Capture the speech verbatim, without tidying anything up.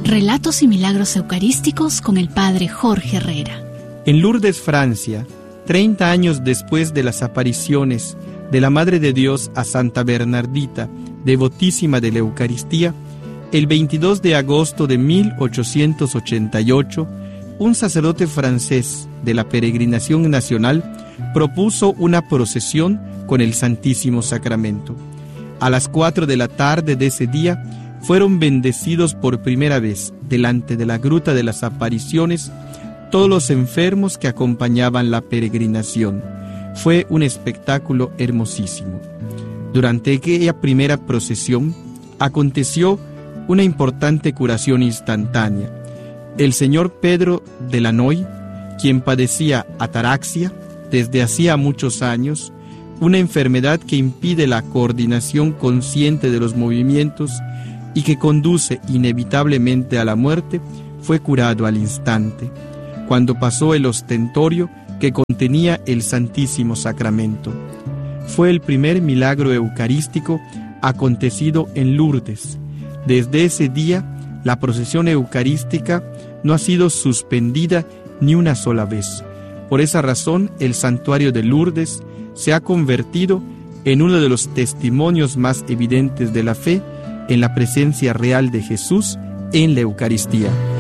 Relatos y milagros eucarísticos con el Padre Jorge Herrera. En Lourdes, Francia, treinta años después de las apariciones de la Madre de Dios a Santa Bernardita, devotísima de la Eucaristía, el veintidós de agosto de mil ochocientos ochenta y ocho, un sacerdote francés de la Peregrinación Nacional propuso una procesión con el Santísimo Sacramento. A las cuatro de la tarde de ese día fueron bendecidos por primera vez delante de la Gruta de las Apariciones todos los enfermos que acompañaban la peregrinación. Fue un espectáculo hermosísimo. Durante aquella primera procesión aconteció una importante curación instantánea. El señor Pedro de Lannoy, quien padecía ataraxia desde hacía muchos años, una enfermedad que impide la coordinación consciente de los movimientos y que conduce inevitablemente a la muerte, fue curado al instante, cuando pasó el ostentorio que contenía el Santísimo Sacramento. Fue el primer milagro eucarístico acontecido en Lourdes. Desde ese día, la procesión eucarística no ha sido suspendida ni una sola vez. Por esa razón, el santuario de Lourdes se ha convertido en uno de los testimonios más evidentes de la fe en la presencia real de Jesús en la Eucaristía.